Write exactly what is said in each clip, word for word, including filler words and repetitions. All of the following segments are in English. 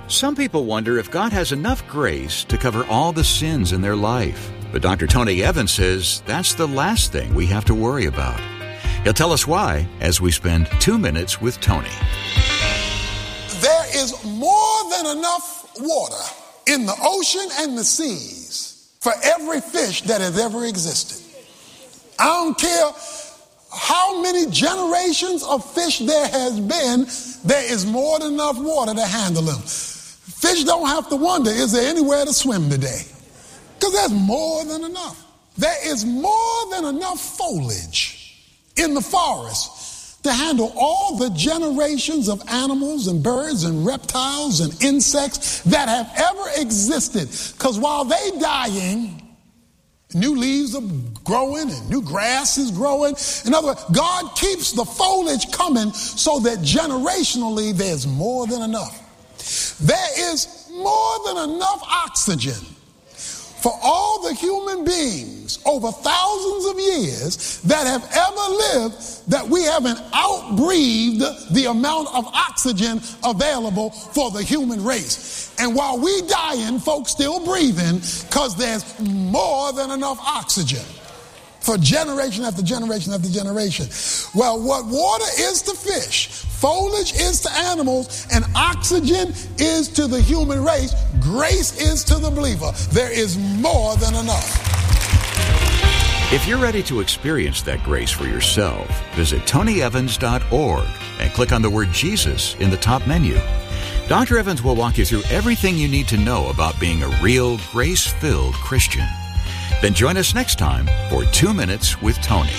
Some people wonder if God has enough grace to cover all the sins in their life. But Doctor Tony Evans says that's the last thing we have to worry about. He'll tell us why as we spend two minutes with Tony. There is more than enough water in the ocean and the seas for every fish that has ever existed. I don't care how many generations of fish there has been, there is more than enough water to handle them. Fish don't have to wonder, is there anywhere to swim today? Because there's more than enough. There is more than enough foliage in the forest to handle all the generations of animals and birds and reptiles and insects that have ever existed. Because while they dying, new leaves are growing and new grass is growing. In other words, God keeps the foliage coming so that generationally there's more than enough. There is more than enough oxygen for all the human beings over thousands of years that have ever lived that we haven't outbreathed the amount of oxygen available for the human race. And while we dying, folks still breathing because there's more than enough oxygen for generation after generation after generation. Well, what water is to fish, foliage is to animals, and oxygen is to the human race, grace is to the believer. There is more than enough. If you're ready to experience that grace for yourself, visit tony evans dot org and click on the word Jesus in the top menu. Doctor Evans will walk you through everything you need to know about being a real grace-filled Christian. Then join us next time for Two Minutes with Tony.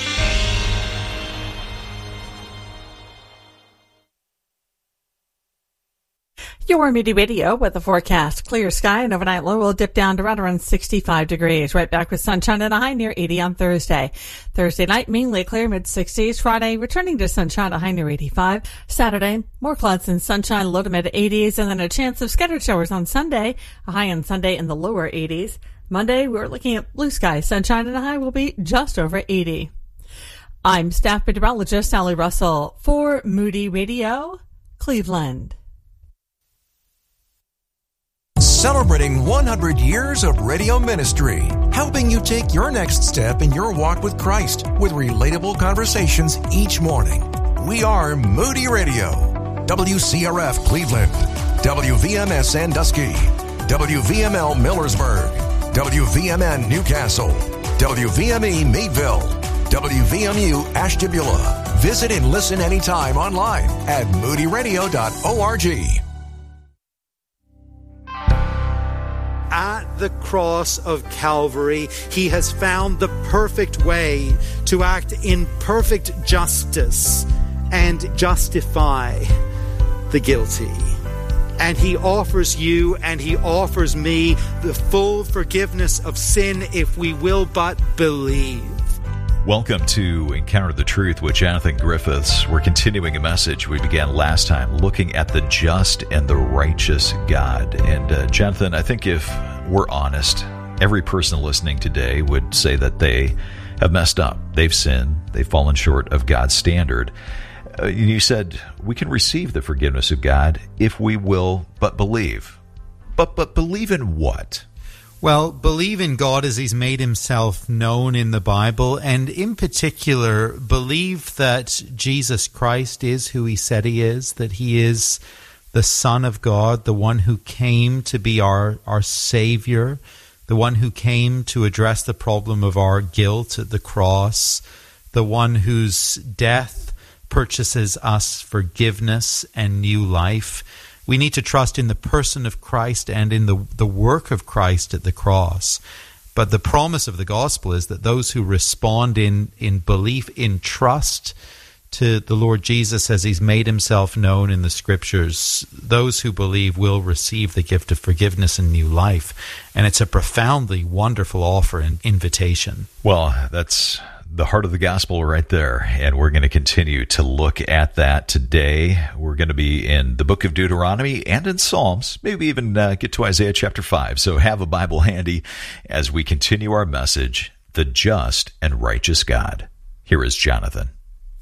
Your Moody Radio with the forecast. Clear sky and overnight low will dip down to right around sixty-five degrees. Right back with sunshine and a high near eighty on Thursday. Thursday night, mainly clear, mid-sixties. Friday, returning to sunshine, a high near eighty-five. Saturday, more clouds and sunshine, low to mid-eighties. And then a chance of scattered showers on Sunday, a high on Sunday in the lower eighties. Monday, we're looking at blue skies, sunshine, and a high will be just over eighty. I'm staff meteorologist Sally Russell for Moody Radio, Cleveland. Celebrating one hundred years of radio ministry, helping you take your next step in your walk with Christ with relatable conversations each morning. We are Moody Radio, W C R F Cleveland, W V M S Sandusky, W V M L Millersburg, W V M N Newcastle, W V M E Meadville, W V M U Ashtabula. Visit and listen anytime online at moody radio dot org. At the cross of Calvary, he has found the perfect way to act in perfect justice and justify the guilty. And he offers you and he offers me the full forgiveness of sin if we will but believe. Welcome to Encounter the Truth with Jonathan Griffiths. We're continuing a message we began last time, looking at the just and the righteous God. And uh, Jonathan, I think if we're honest, every person listening today would say that they have messed up. They've sinned. They've fallen short of God's standard. Uh, you said we can receive the forgiveness of God if we will but believe. But but believe in what? Well, believe in God as he's made himself known in the Bible, and in particular, believe that Jesus Christ is who he said he is, that he is the Son of God, the one who came to be our, our Savior, the one who came to address the problem of our guilt at the cross, the one whose death purchases us forgiveness and new life. We need to trust in the person of Christ and in the, the work of Christ at the cross. But the promise of the gospel is that those who respond in, in belief, in trust to the Lord Jesus as he's made himself known in the scriptures, those who believe will receive the gift of forgiveness and new life. And it's a profoundly wonderful offer and invitation. Well, that's the heart of the gospel right there, and we're going to continue to look at that today. We're going to be in the book of Deuteronomy and in Psalms, maybe even uh, get to Isaiah chapter five. So have a Bible handy as we continue our message, The Just and Righteous God. Here is Jonathan.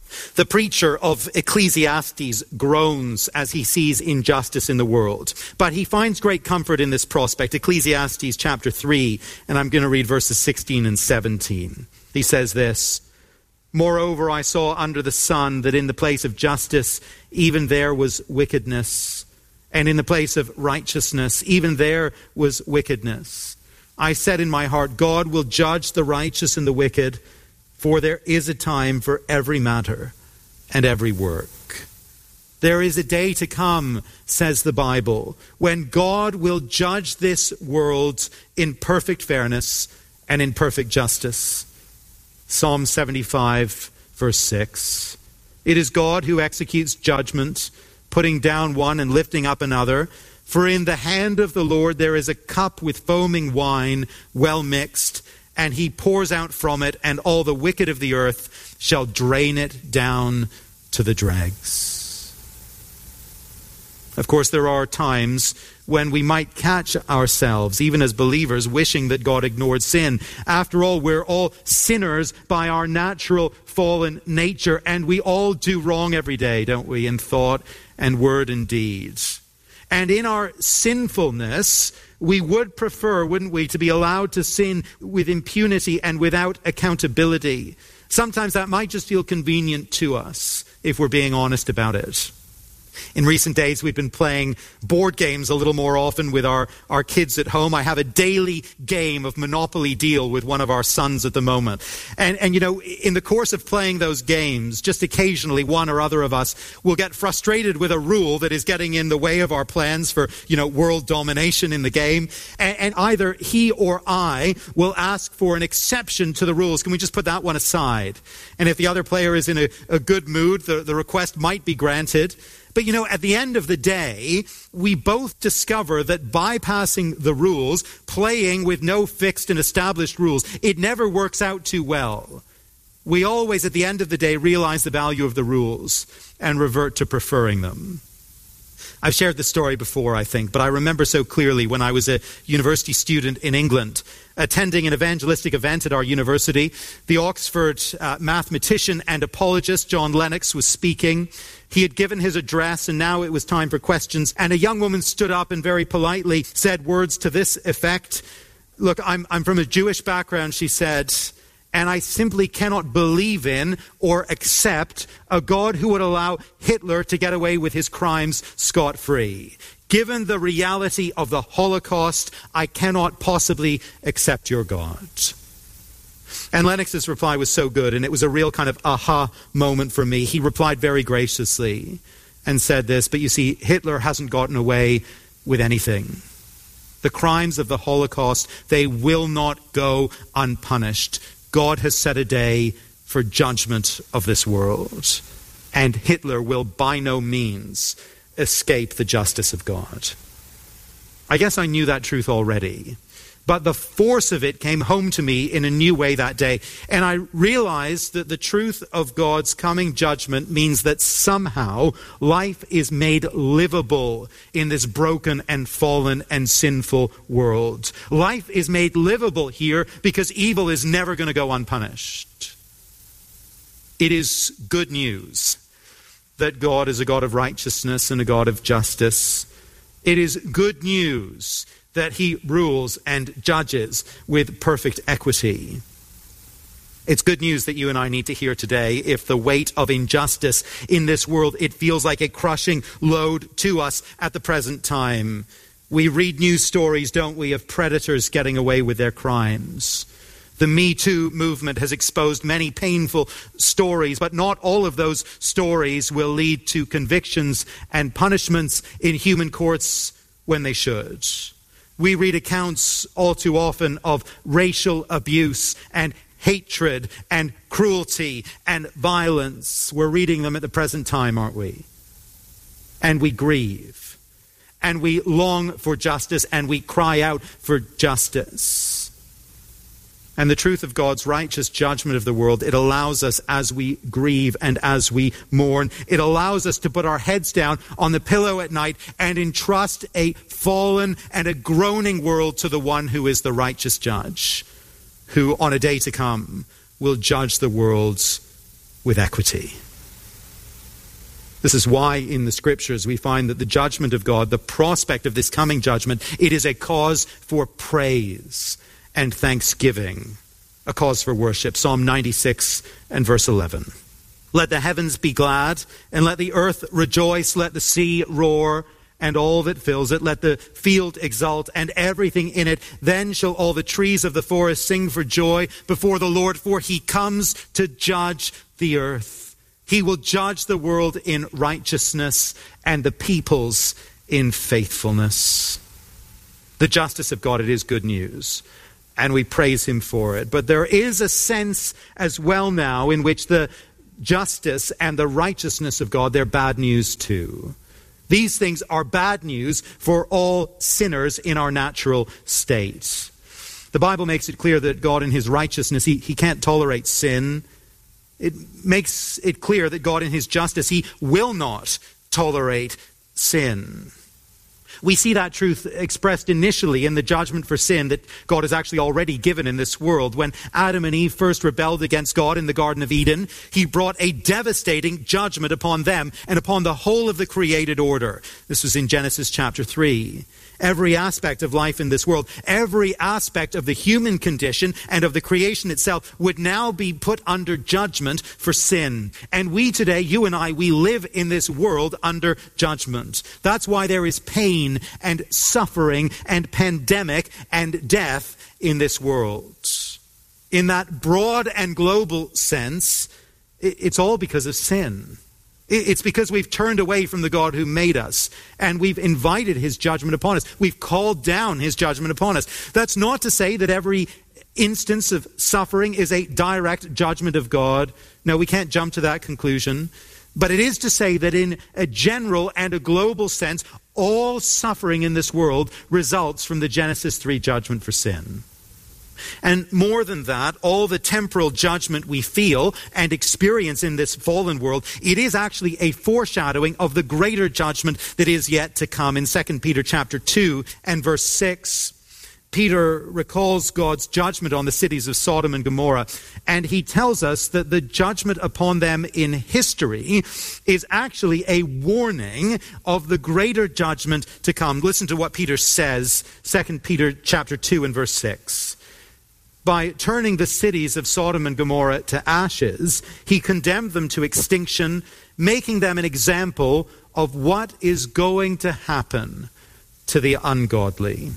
The preacher of Ecclesiastes groans as he sees injustice in the world, but he finds great comfort in this prospect. Ecclesiastes chapter three, and I'm going to read verses sixteen and seventeen. He says this, "Moreover, I saw under the sun that in the place of justice, even there was wickedness, and in the place of righteousness, even there was wickedness. I said in my heart, God will judge the righteous and the wicked, for there is a time for every matter and every work." There is a day to come, says the Bible, when God will judge this world in perfect fairness and in perfect justice. Psalm seventy-five, verse six. It is God who executes judgment, putting down one and lifting up another. For in the hand of the Lord there is a cup with foaming wine, well mixed, and he pours out from it, and all the wicked of the earth shall drain it down to the dregs. Of course, there are times when we might catch ourselves, even as believers, wishing that God ignored sin. After all, we're all sinners by our natural fallen nature, and we all do wrong every day, don't we, in thought and word and deed. And in our sinfulness, we would prefer, wouldn't we, to be allowed to sin with impunity and without accountability. Sometimes that might just feel convenient to us, if we're being honest about it. In recent days, we've been playing board games a little more often with our, our kids at home. I have a daily game of Monopoly Deal with one of our sons at the moment. And, and you know, in the course of playing those games, just occasionally one or other of us will get frustrated with a rule that is getting in the way of our plans for, you know, world domination in the game. And, and either he or I will ask for an exception to the rules. Can we just put that one aside? And if the other player is in a, a good mood, the, the request might be granted. But, you know, at the end of the day, we both discover that bypassing the rules, playing with no fixed and established rules, it never works out too well. We always, at the end of the day, realize the value of the rules and revert to preferring them. I've shared this story before, I think, but I remember so clearly when I was a university student in England, attending an evangelistic event at our university. The Oxford uh, mathematician and apologist John Lennox was speaking. He had given his address, and now it was time for questions. And a young woman stood up and very politely said words to this effect. Look, I'm, I'm from a Jewish background, she said, and I simply cannot believe in or accept a God who would allow Hitler to get away with his crimes scot-free. Given the reality of the Holocaust, I cannot possibly accept your God. And Lennox's reply was so good, and it was a real kind of aha moment for me. He replied very graciously and said this, but you see, Hitler hasn't gotten away with anything. The crimes of the Holocaust, they will not go unpunished. God has set a day for judgment of this world, and Hitler will by no means escape the justice of God. I guess I knew that truth already, but the force of it came home to me in a new way that day, and I realized that the truth of God's coming judgment means that somehow life is made livable in this broken and fallen and sinful world. Life is made livable here because evil is never going to go unpunished. It is good news that God is a God of righteousness and a God of justice. It is good news that he rules and judges with perfect equity. It's good news that you and I need to hear today. If the weight of injustice in this world, it feels like a crushing load to us at the present time. We read news stories, don't we, of predators getting away with their crimes. The Me Too movement has exposed many painful stories, but not all of those stories will lead to convictions and punishments in human courts when they should. We read accounts all too often of racial abuse and hatred and cruelty and violence. We're reading them at the present time, aren't we? And we grieve. And we long for justice, and we cry out for justice. And the truth of God's righteous judgment of the world, it allows us, as we grieve and as we mourn, it allows us to put our heads down on the pillow at night and entrust a fallen and a groaning world to the one who is the righteous judge, who on a day to come will judge the world with equity. This is why in the scriptures we find that the judgment of God, the prospect of this coming judgment, it is a cause for praise and thanksgiving, a cause for worship. Psalm ninety-six and verse eleven. Let the heavens be glad, and let the earth rejoice, let the sea roar, and all that fills it. Let the field exult, and everything in it. Then shall all the trees of the forest sing for joy before the Lord, for he comes to judge the earth. He will judge the world in righteousness and the peoples in faithfulness. The justice of God, it is good news, and we praise him for it. But there is a sense as well now in which the justice and the righteousness of God, they're bad news too. These things are bad news for all sinners in our natural state. The Bible makes it clear that God in his righteousness, he, he can't tolerate sin. It makes it clear that God in his justice, he will not tolerate sin. We see that truth expressed initially in the judgment for sin that God has actually already given in this world. When Adam and Eve first rebelled against God in the Garden of Eden, he brought a devastating judgment upon them and upon the whole of the created order. This was in Genesis chapter three. Every aspect of life in this world, every aspect of the human condition and of the creation itself would now be put under judgment for sin. And we today, you and I, we live in this world under judgment. That's why there is pain and suffering and pandemic and death in this world. In that broad and global sense, it's all because of sin. It's because we've turned away from the God who made us, and we've invited his judgment upon us. We've called down his judgment upon us. That's not to say that every instance of suffering is a direct judgment of God. No, we can't jump to that conclusion. But it is to say that in a general and a global sense, all suffering in this world results from the Genesis three judgment for sin. And more than that, all the temporal judgment we feel and experience in this fallen world, it is actually a foreshadowing of the greater judgment that is yet to come. In Second Peter chapter two and verse six, Peter recalls God's judgment on the cities of Sodom and Gomorrah, and he tells us that the judgment upon them in history is actually a warning of the greater judgment to come. Listen to what Peter says, Second Peter chapter two and verse six. By turning the cities of Sodom and Gomorrah to ashes, he condemned them to extinction, making them an example of what is going to happen to the ungodly.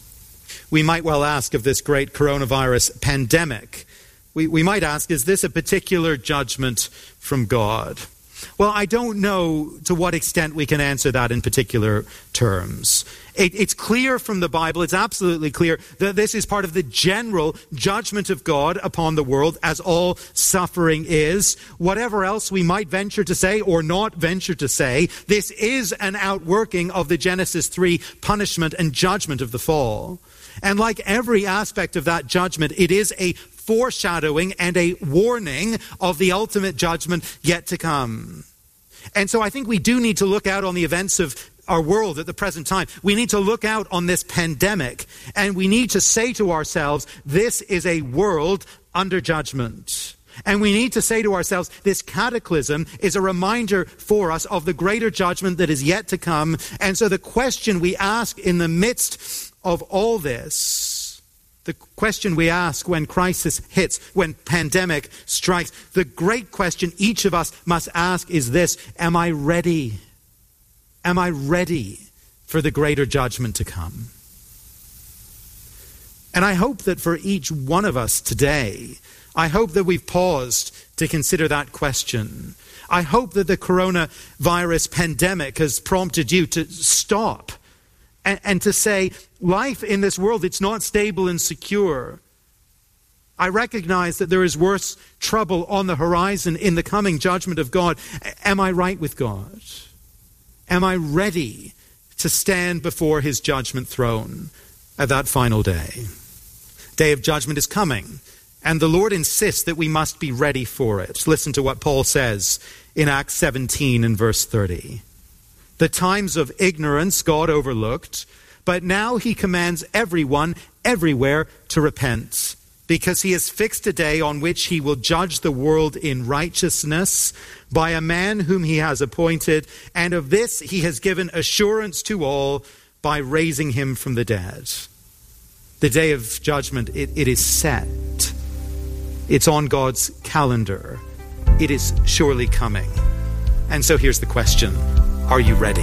We might well ask of this great coronavirus pandemic, we, we might ask, is this a particular judgment from God? Well, I don't know to what extent we can answer that in particular terms. It, it's clear from the Bible, it's absolutely clear, that this is part of the general judgment of God upon the world, as all suffering is. Whatever else we might venture to say or not venture to say, this is an outworking of the Genesis three punishment and judgment of the fall. And like every aspect of that judgment, it is a foreshadowing and a warning of the ultimate judgment yet to come. And so I think we do need to look out on the events of our world at the present time. We need to look out on this pandemic, and we need to say to ourselves, this is a world under judgment. And we need to say to ourselves, this cataclysm is a reminder for us of the greater judgment that is yet to come. And so the question we ask in the midst of all this, the question we ask when crisis hits, when pandemic strikes, the great question each of us must ask is this: am I ready? Am I ready for the greater judgment to come? And I hope that for each one of us today, I hope that we've paused to consider that question. I hope that the coronavirus pandemic has prompted you to stop and, and to say, life in this world, it's not stable and secure. I recognize that there is worse trouble on the horizon in the coming judgment of God. Am I right with God? Am I ready to stand before his judgment throne at that final day? Day of judgment is coming, and the Lord insists that we must be ready for it. Listen to what Paul says in Acts seventeen and verse thirty. The times of ignorance God overlooked, but now he commands everyone everywhere to repent, because he has fixed a day on which he will judge the world in righteousness by a man whom he has appointed, and of this he has given assurance to all by raising him from the dead. The day of judgment, it, it is set. It's on God's calendar. It is surely coming. And so here's the question: are you ready?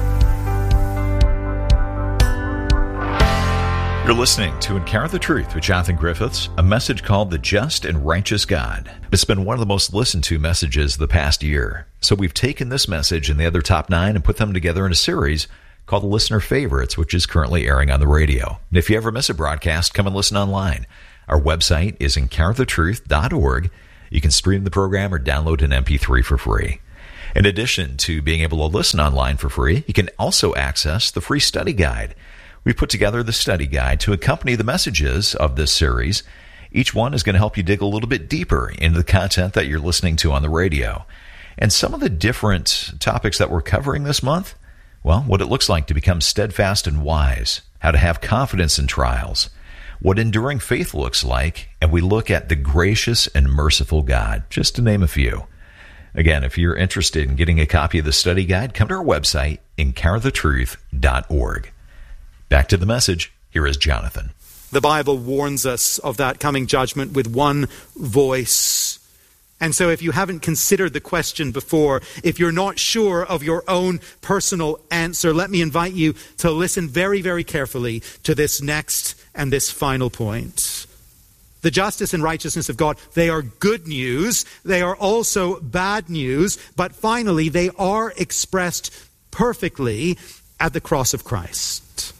You're listening to Encounter the Truth with Jonathan Griffiths, a message called The Just and Righteous God. It's been one of the most listened to messages of the past year. So we've taken this message and the other top nine and put them together in a series called the Listener Favorites, which is currently airing on the radio. And if you ever miss a broadcast, come and listen online. Our website is encounter the truth dot org. You can stream the program or download an M P three for free. In addition to being able to listen online for free, you can also access the free study guide. We put together the study guide to accompany the messages of this series. Each one is going to help you dig a little bit deeper into the content that you're listening to on the radio. And some of the different topics that we're covering this month, well, what it looks like to become steadfast and wise, how to have confidence in trials, what enduring faith looks like, and we look at the gracious and merciful God, just to name a few. Again, if you're interested in getting a copy of the study guide, come to our website, encounter the truth dot org. Back to the message. Here is Jonathan. The Bible warns us of that coming judgment with one voice. And so if you haven't considered the question before, if you're not sure of your own personal answer, let me invite you to listen very, very carefully to this next and this final point. The justice and righteousness of God, they are good news. They are also bad news. But finally, they are expressed perfectly at the cross of Christ.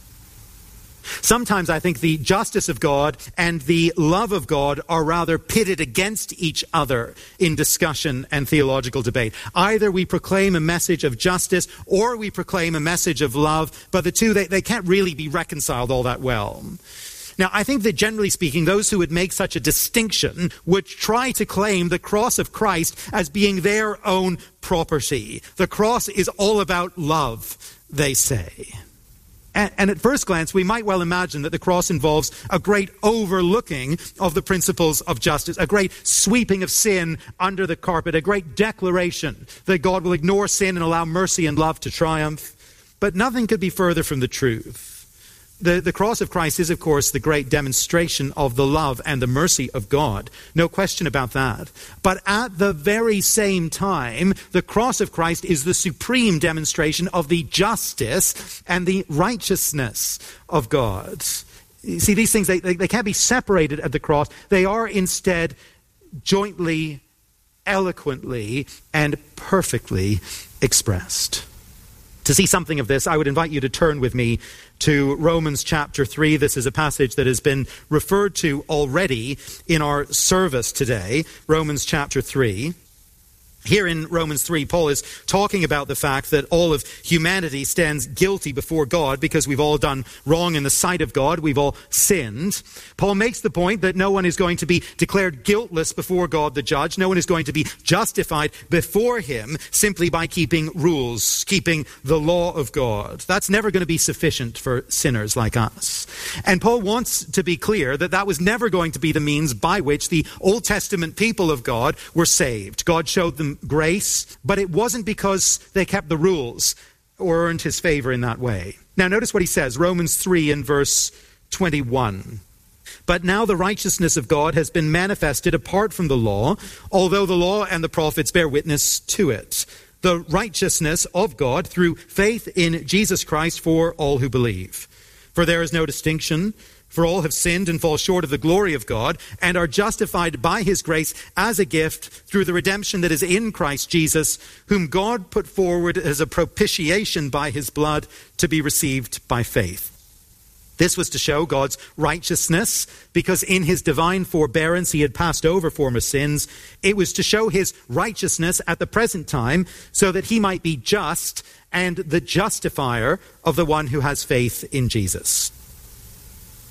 Sometimes I think the justice of God and the love of God are rather pitted against each other in discussion and theological debate. Either we proclaim a message of justice or we proclaim a message of love, but the two, they, they can't really be reconciled all that well. Now, I think that generally speaking, those who would make such a distinction would try to claim the cross of Christ as being their own property. The cross is all about love, they say. And at first glance, we might well imagine that the cross involves a great overlooking of the principles of justice, a great sweeping of sin under the carpet, a great declaration that God will ignore sin and allow mercy and love to triumph. But nothing could be further from the truth. The, the cross of Christ is, of course, the great demonstration of the love and the mercy of God. No question about that. But at the very same time, the cross of Christ is the supreme demonstration of the justice and the righteousness of God. You see, these things, they, they, they can't be separated at the cross. They are instead jointly, eloquently, and perfectly expressed. To see something of this, I would invite you to turn with me to Romans chapter three. This is a passage that has been referred to already in our service today. Romans chapter three. Here in Romans three, Paul is talking about the fact that all of humanity stands guilty before God because we've all done wrong in the sight of God. We've all sinned. Paul makes the point that no one is going to be declared guiltless before God the judge. No one is going to be justified before him simply by keeping rules, keeping the law of God. That's never going to be sufficient for sinners like us. And Paul wants to be clear that that was never going to be the means by which the Old Testament people of God were saved. God showed them grace, but it wasn't because they kept the rules or earned his favor in that way. Now notice what he says, Romans three in verse twenty-one. But now the righteousness of God has been manifested apart from the law, although the law and the prophets bear witness to it. The righteousness of God through faith in Jesus Christ for all who believe. For there is no distinction, for all have sinned and fall short of the glory of God and are justified by his grace as a gift through the redemption that is in Christ Jesus, whom God put forward as a propitiation by his blood to be received by faith. This was to show God's righteousness, because in his divine forbearance he had passed over former sins. It was to show his righteousness at the present time, so that he might be just and the justifier of the one who has faith in Jesus.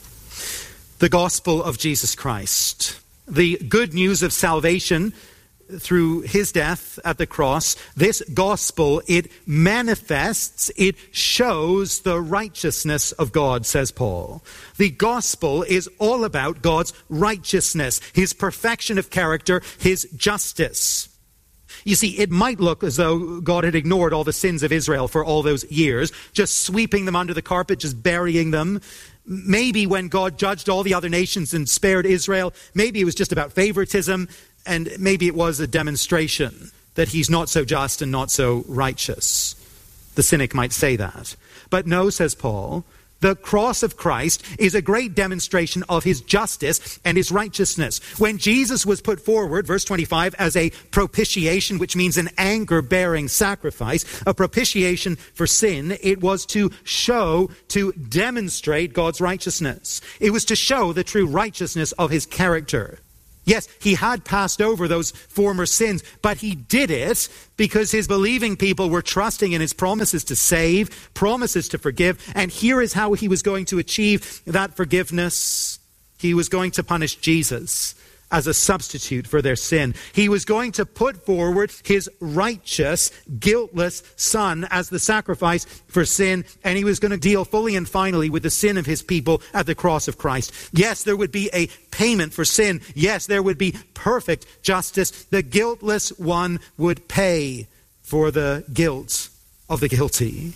The gospel of Jesus Christ, the good news of salvation through his death at the cross, this gospel, it manifests, it shows the righteousness of God, says Paul. The gospel is all about God's righteousness, his perfection of character, his justice. You see, it might look as though God had ignored all the sins of Israel for all those years, just sweeping them under the carpet, just burying them. Maybe when God judged all the other nations and spared Israel, maybe it was just about favoritism, and maybe it was a demonstration that he's not so just and not so righteous. The cynic might say that. But no, says Paul, the cross of Christ is a great demonstration of his justice and his righteousness. When Jesus was put forward, verse twenty-five, as a propitiation, which means an anger-bearing sacrifice, a propitiation for sin, it was to show, to demonstrate God's righteousness. It was to show the true righteousness of his character. Yes, he had passed over those former sins, but he did it because his believing people were trusting in his promises to save, promises to forgive, and here is how he was going to achieve that forgiveness. He was going to punish Jesus as a substitute for their sin. He was going to put forward his righteous, guiltless son as the sacrifice for sin, and he was going to deal fully and finally with the sin of his people at the cross of Christ. Yes, there would be a payment for sin. Yes, there would be perfect justice. The guiltless one would pay for the guilt of the guilty.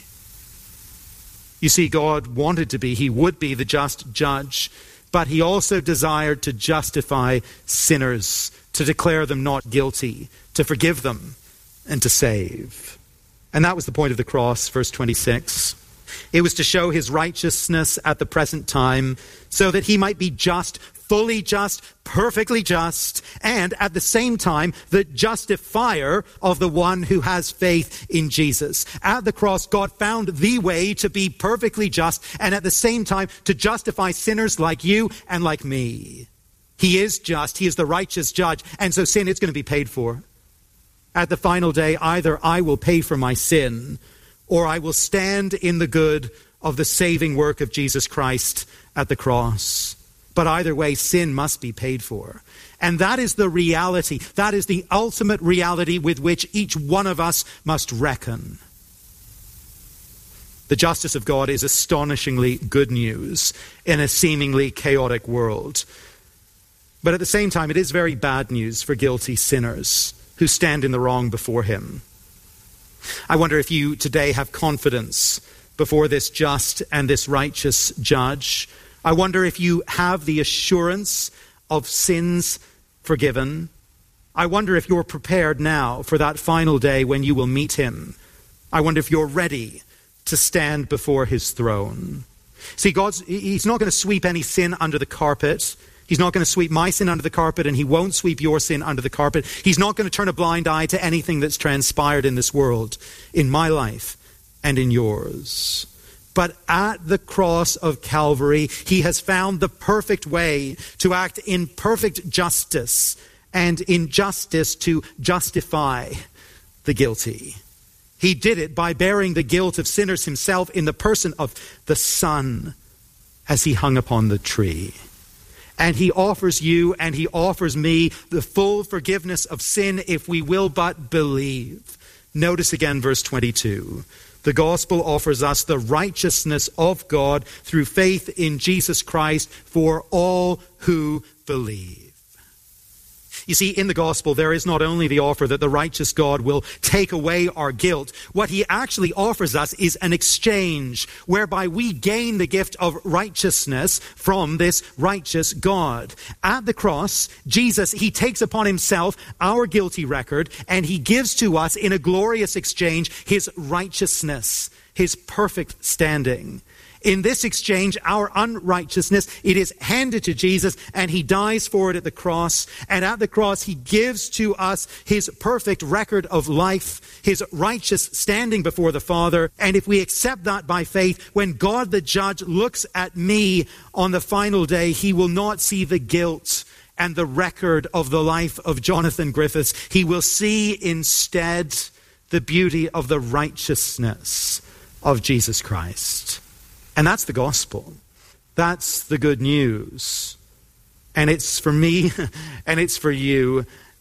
You see, God wanted to be, he would be the just judge, but he also desired to justify sinners, to declare them not guilty, to forgive them, and to save. And that was the point of the cross, verse twenty-six. It was to show his righteousness at the present time, so that he might be just, fully just, perfectly just, and at the same time, the justifier of the one who has faith in Jesus. At the cross, God found the way to be perfectly just, and at the same time, to justify sinners like you and like me. He is just. He is the righteous judge, and so sin is going to be paid for. At the final day, either I will pay for my sin, or I will stand in the good of the saving work of Jesus Christ at the cross. But either way, sin must be paid for. And that is the reality. That is the ultimate reality with which each one of us must reckon. The justice of God is astonishingly good news in a seemingly chaotic world. But at the same time, it is very bad news for guilty sinners who stand in the wrong before him. I wonder if you today have confidence before this just and this righteous judge. I wonder if you have the assurance of sins forgiven. I wonder if you're prepared now for that final day when you will meet him. I wonder if you're ready to stand before his throne. See, God's, he's not going to sweep any sin under the carpet. He's not going to sweep my sin under the carpet, and he won't sweep your sin under the carpet. He's not going to turn a blind eye to anything that's transpired in this world, in my life and in yours. But at the cross of Calvary, he has found the perfect way to act in perfect justice, and in justice to justify the guilty. He did it by bearing the guilt of sinners himself in the person of the Son as he hung upon the tree. And he offers you and he offers me the full forgiveness of sin if we will but believe. Notice again verse twenty-two. The gospel offers us the righteousness of God through faith in Jesus Christ for all who believe. You see, in the gospel, there is not only the offer that the righteous God will take away our guilt. What he actually offers us is an exchange whereby we gain the gift of righteousness from this righteous God. At the cross, Jesus, he takes upon himself our guilty record, and he gives to us in a glorious exchange his righteousness, his perfect standing. In this exchange, our unrighteousness, it is handed to Jesus, and he dies for it at the cross. And at the cross, he gives to us his perfect record of life, his righteous standing before the Father. And if we accept that by faith, when God the judge looks at me on the final day, he will not see the guilt and the record of the life of Jonathan Griffiths. He will see instead the beauty of the righteousness of Jesus Christ. And that's the gospel. That's the good news. And it's for me and it's for you.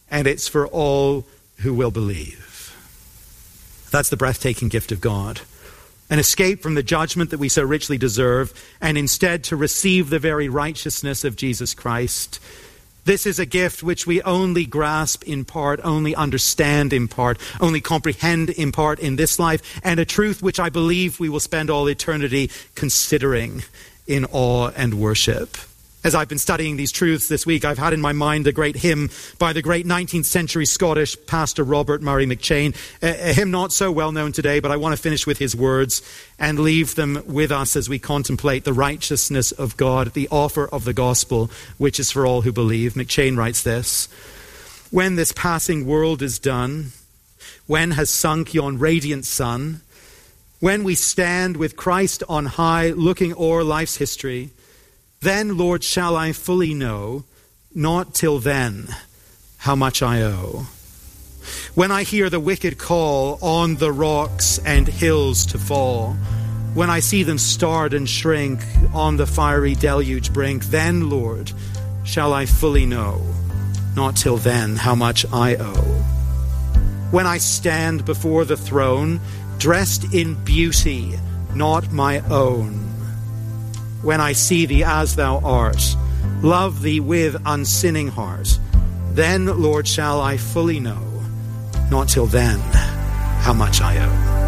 and it's for all who will believe. That's the breathtaking gift of God. An escape from the judgment that we so richly deserve, and instead to receive the very righteousness of Jesus Christ. This is a gift which we only grasp in part, only understand in part, only comprehend in part in this life, and a truth which I believe we will spend all eternity considering in awe and worship. As I've been studying these truths this week, I've had in my mind a great hymn by the great nineteenth century Scottish pastor Robert Murray McCheyne, a, a hymn not so well known today, but I want to finish with his words and leave them with us as we contemplate the righteousness of God, the offer of the gospel, which is for all who believe. McCheyne writes this: "When this passing world is done, when has sunk yon radiant sun, when we stand with Christ on high, looking o'er life's history, then, Lord, shall I fully know, not till then, how much I owe. When I hear the wicked call on the rocks and hills to fall, when I see them start and shrink on the fiery deluge brink, then, Lord, shall I fully know, not till then, how much I owe. When I stand before the throne, dressed in beauty, not my own, when I see thee as thou art, love thee with unsinning heart, then, Lord, shall I fully know, not till then, how much I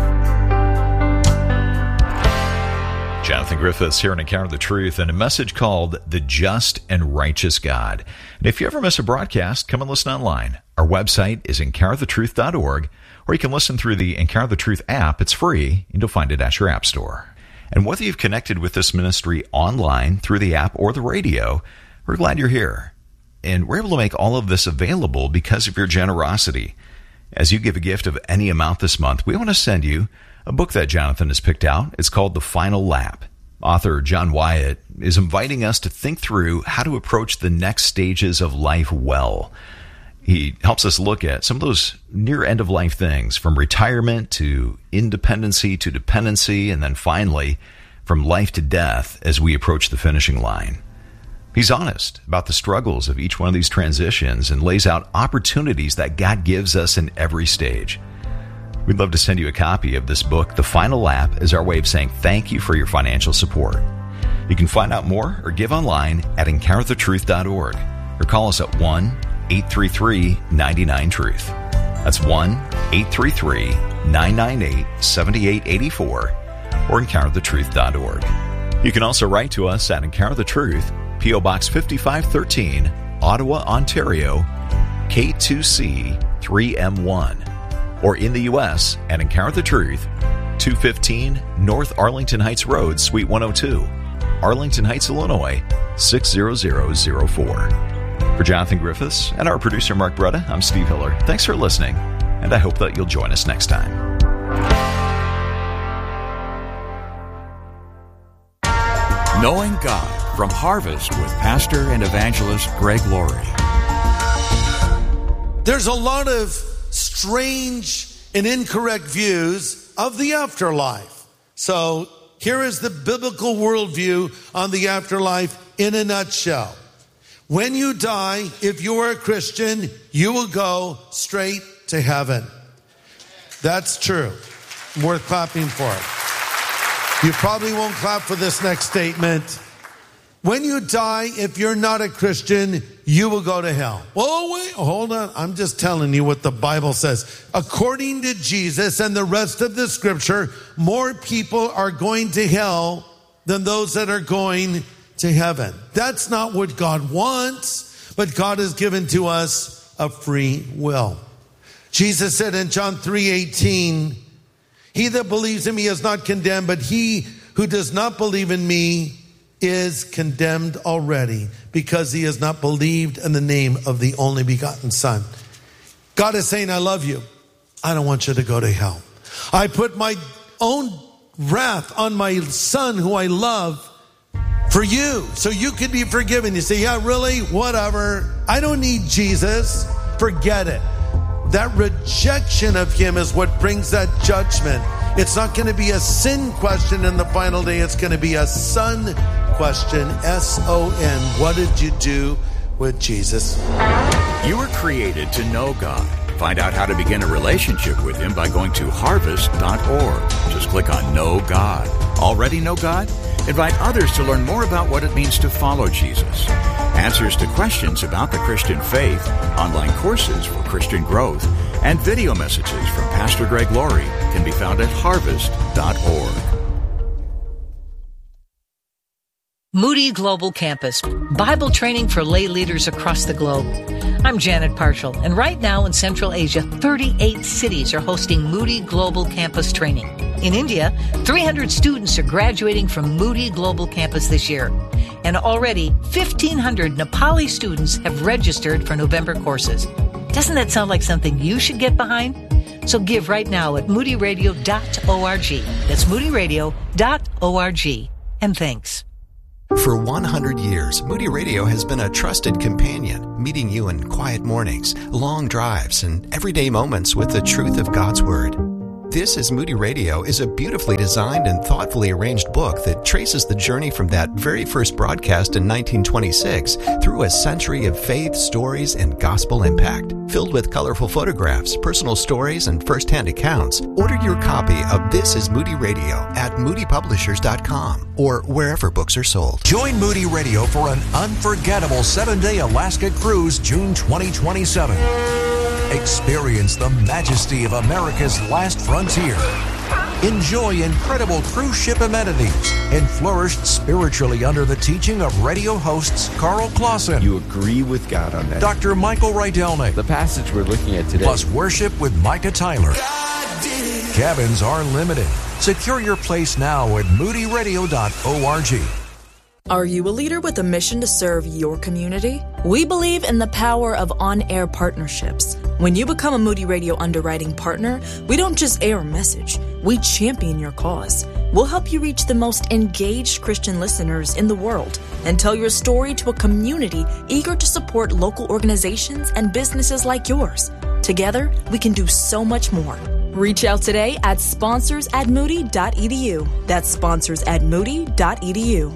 owe." Jonathan Griffiths here in Encounter the Truth, and a message called The Just and Righteous God. And if you ever miss a broadcast, come and listen online. Our website is encounter the truth dot org, or you can listen through the Encounter the Truth app. It's free, and you'll find it at your app store. And whether you've connected with this ministry online, through the app, or the radio, we're glad you're here. And we're able to make all of this available because of your generosity. As you give a gift of any amount this month, we want to send you a book that Jonathan has picked out. It's called The Final Lap. Author John Wyatt is inviting us to think through how to approach the next stages of life well. He helps us look at some of those near end-of-life things, from retirement to independency to dependency, and then finally from life to death as we approach the finishing line. He's honest about the struggles of each one of these transitions and lays out opportunities that God gives us in every stage. We'd love to send you a copy of this book. The Final Lap is our way of saying thank you for your financial support. You can find out more or give online at encounter the truth dot org, or call us at one eight three three nine nine truth. That's one eight three three nine nine eight seven eight eight four, or encounter the truth dot org. You can also write to us at Encounter the Truth, P O Box fifty-five thirteen, Ottawa, Ontario, K two C three M one, or in the U S at Encounter the Truth, two fifteen North Arlington Heights Road, Suite one oh two, Arlington Heights, Illinois, six zero zero zero four. For Jonathan Griffiths and our producer Mark Bretta, I'm Steve Hiller. Thanks for listening, and I hope that you'll join us next time. Knowing God from Harvest with Pastor and Evangelist Greg Laurie. There's a lot of strange and incorrect views of the afterlife. So here is the biblical worldview on the afterlife in a nutshell. When you die, if you are a Christian, you will go straight to heaven. That's true. Worth clapping for it. You probably won't clap for this next statement. When you die, if you're not a Christian, you will go to hell. Well, wait, hold on. I'm just telling you what the Bible says. According to Jesus and the rest of the scripture, more people are going to hell than those that are going to heaven. That's not what God wants, but God has given to us a free will. Jesus said in John three eighteen, he that believes in me is not condemned, but he who does not believe in me is condemned already, because he has not believed in the name of the only begotten Son. God is saying, I love you. I don't want you to go to hell. I put my own wrath on my Son who I love for you, so you can be forgiven. You say, yeah, really? Whatever. I don't need Jesus. Forget it. That rejection of him is what brings that judgment. It's not going to be a sin question in the final day. It's going to be a son question, S O N. What did you do with Jesus? You were created to know God. Find out how to begin a relationship with Him by going to harvest dot org. Just click on Know God. Already know God? Invite others to learn more about what it means to follow Jesus. Answers to questions about the Christian faith, online courses for Christian growth, and video messages from Pastor Greg Laurie can be found at harvest dot org. Moody Global Campus, Bible training for lay leaders across the globe. I'm Janet Parshall, and right now in Central Asia, thirty-eight cities are hosting Moody Global Campus training. In India, three hundred students are graduating from Moody Global Campus this year. And already, fifteen hundred Nepali students have registered for November courses. Doesn't that sound like something you should get behind? So give right now at moody radio dot org. That's moody radio dot org. And thanks. For one hundred years, Moody Radio has been a trusted companion, meeting you in quiet mornings, long drives, and everyday moments with the truth of God's Word. This is Moody Radio is a beautifully designed and thoughtfully arranged book that traces the journey from that very first broadcast in nineteen twenty-six through a century of faith, stories, and gospel impact. Filled with colorful photographs, personal stories, and first-hand accounts, order your copy of This is Moody Radio at moody publishers dot com or wherever books are sold. Join Moody Radio for an unforgettable seven-day Alaska cruise June twenty twenty-seven. Experience the majesty of America's last frontier. Enjoy incredible cruise ship amenities and flourish spiritually under the teaching of radio hosts Carl Clausen. You agree with God on that. Doctor Michael Rydelnik. The passage we're looking at today. Plus worship with Micah Tyler. Cabins are limited. Secure your place now at moody radio dot org. Are you a leader with a mission to serve your community? We believe in the power of on-air partnerships. When you become a Moody Radio underwriting partner, we don't just air a message, we champion your cause. We'll help you reach the most engaged Christian listeners in the world and tell your story to a community eager to support local organizations and businesses like yours. Together, we can do so much more. Reach out today at sponsors at moody dot e d u. That's sponsors at moody dot e d u.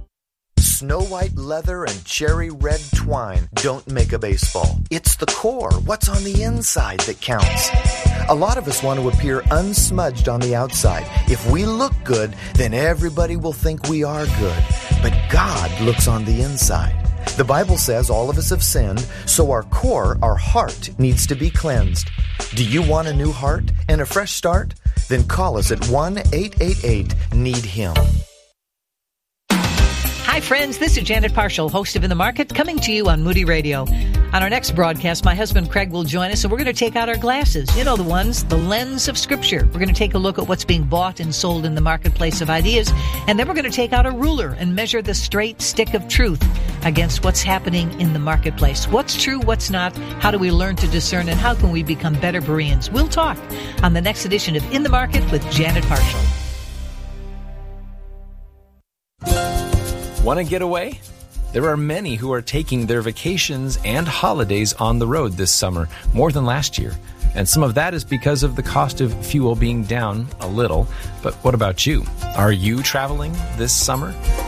Snow white leather and cherry red twine don't make a baseball. It's the core, what's on the inside, that counts. A lot of us want to appear unsmudged on the outside. If we look good, then everybody will think we are good. But God looks on the inside. The Bible says all of us have sinned, so our core, our heart, needs to be cleansed. Do you want a new heart and a fresh start? Then call us at one eight eight eight need him. Hi, friends. This is Janet Parshall, host of In the Market, coming to you on Moody Radio. On our next broadcast, my husband Craig will join us, and we're going to take out our glasses. You know the ones, the lens of Scripture. We're going to take a look at what's being bought and sold in the marketplace of ideas, and then we're going to take out a ruler and measure the straight stick of truth against what's happening in the marketplace. What's true, what's not, how do we learn to discern, and how can we become better Bereans? We'll talk on the next edition of In the Market with Janet Parshall. Want to get away? There are many who are taking their vacations and holidays on the road this summer, more than last year. And some of that is because of the cost of fuel being down a little. But what about you? Are you traveling this summer?